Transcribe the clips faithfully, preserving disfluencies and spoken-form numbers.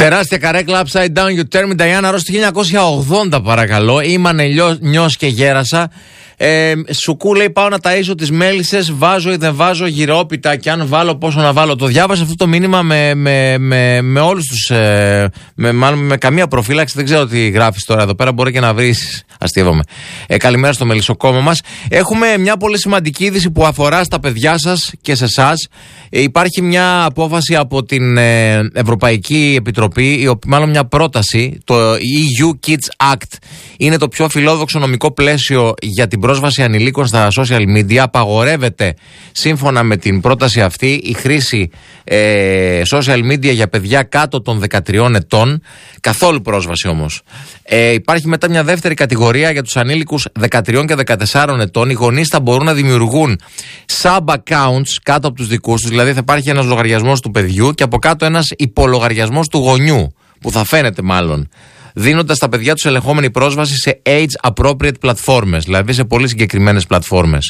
Τεράστια καρέκλα upside down, you turn me Diana Ross το χίλια εννιακόσια ογδόντα, παρακαλώ. Είμαι νιός και γέρασα. Ε, Σουκού λέει: πάω να ταΐσω τις μέλισσες. Βάζω ή δεν βάζω γυρόπιτα. Και αν βάλω, πόσο να βάλω. Το διάβασα αυτό το μήνυμα με, με, με, με όλους τους. Ε, με, μάλλον με καμία προφύλαξη. Δεν ξέρω τι γράφεις τώρα εδώ πέρα. Μπορεί και να βρεις. Αστείευομαι. Ε, καλημέρα στο μελισσοκόμμα μας. Έχουμε μια πολύ σημαντική είδηση που αφορά στα παιδιά σας και σε εσάς. Ε, υπάρχει μια απόφαση από την ε, Ευρωπαϊκή Επιτροπή, η, μάλλον μια πρόταση. Το ι γιου Kids Act είναι το πιο φιλόδοξο νομικό πλαίσιο για την πρόσβαση ανηλίκων στα social media. Απαγορεύεται σύμφωνα με την πρόταση αυτή η χρήση ε, social media για παιδιά κάτω των δεκατριών ετών. Καθόλου πρόσβαση όμως. Ε, υπάρχει μετά μια δεύτερη κατηγορία για τους ανήλικους δεκατριών και δεκατεσσάρων ετών. Οι γονείς θα μπορούν να δημιουργούν sub-accounts κάτω από τους δικούς τους. Δηλαδή θα υπάρχει ένας λογαριασμός του παιδιού και από κάτω ένας υπολογαριασμός του γονιού, που θα φαίνεται μάλλον, δίνοντας στα παιδιά τους ελεγχόμενη πρόσβαση σε age-appropriate πλατφόρμες, δηλαδή σε πολύ συγκεκριμένες πλατφόρμες.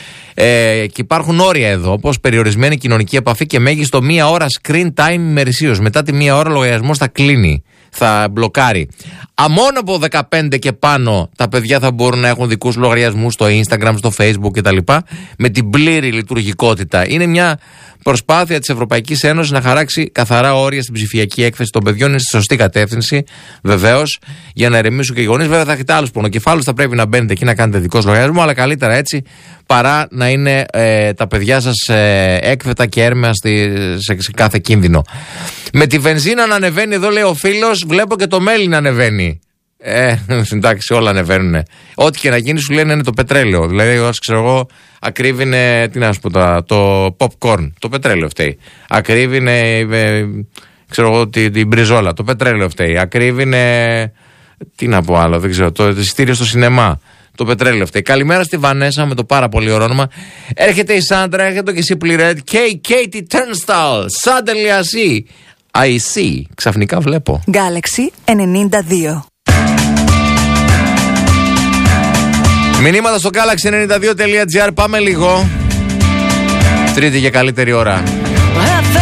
Ε, και υπάρχουν όρια εδώ, όπως περιορισμένη κοινωνική επαφή και μέγιστο μία ώρα screen time ημερησίως. Μετά τη μία ώρα ο λογαριασμός θα κλείνει, θα μπλοκάρει. Α, μόνο από δεκαπέντε και πάνω τα παιδιά θα μπορούν να έχουν δικούς λογαριασμούς στο Instagram, στο Facebook κτλ. Με την πλήρη λειτουργικότητα. Είναι μια προσπάθεια της Ευρωπαϊκής Ένωσης να χαράξει καθαρά όρια στην ψηφιακή έκθεση των παιδιών. Είναι στη σωστή κατεύθυνση, βεβαίως, για να ερεμήσουν και οι γονείς. Βέβαια, θα έχετε άλλους πονοκεφάλους, θα πρέπει να μπαίνετε εκεί να κάνετε δικός λογαριασμό, αλλά καλύτερα έτσι παρά να είναι ε, τα παιδιά σας ε, έκθετα και έρμεα στη, σε, σε κάθε κίνδυνο. Με τη βενζίνα να ανεβαίνει, εδώ λέει ο φίλος, βλέπω και το μέλι να ανεβαίνει. Ε, εντάξει, όλα ανεβαίνουν. Ό,τι και να γίνει σου λένε είναι το πετρέλαιο. Δηλαδή, ως ξέρω εγώ, ακρίβεινε, τι να σου πω, το, το popcorn. Το πετρέλαιο φταίει. Ακρίβεινε, ε, ξέρω εγώ, την, την μπριζόλα. Το πετρέλαιο φταίει. Ακρίβεινε, τι να πω άλλο, δεν ξέρω, το εισιτήριο στο σινεμά. Το πετρέλαιο φταίει. Καλημέρα στη Βανέσα με το πάρα πολύ ωραίο όνομα. Έρχεται η Σάντρα, έρχεται και η Simply Red και η Katie Turnstile. Suddenly I see. I see. Ξαφνικά βλέπω. Galaxy ενενήντα δύο. Μηνύματα στο galaxy ενενήντα δύο τελεία τζι άρ. Πάμε λίγο. Τρίτη και καλύτερη ώρα.